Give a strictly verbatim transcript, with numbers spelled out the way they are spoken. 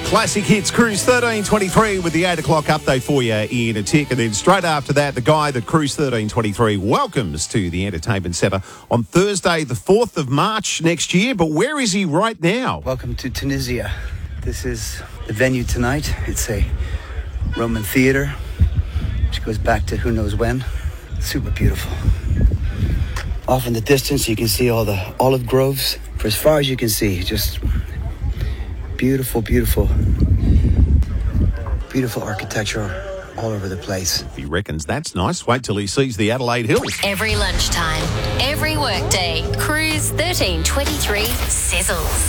Classic Hits Cruise thirteen twenty-three with the eight o'clock update for you in a tick. And then straight after that, the guy that Cruise thirteen twenty-three welcomes to the Entertainment Centre on Thursday, the fourth of March next year. But where is he right now? Welcome to Tunisia. This is the venue tonight. It's a Roman theatre, which goes back to who knows when. Super beautiful. Off in the distance, you can see all the olive groves. For as far as you can see, just beautiful, beautiful, beautiful architecture all over the place. If he reckons that's nice, wait till he sees the Adelaide Hills. Every lunchtime, every workday, Cruise thirteen twenty-three sizzles.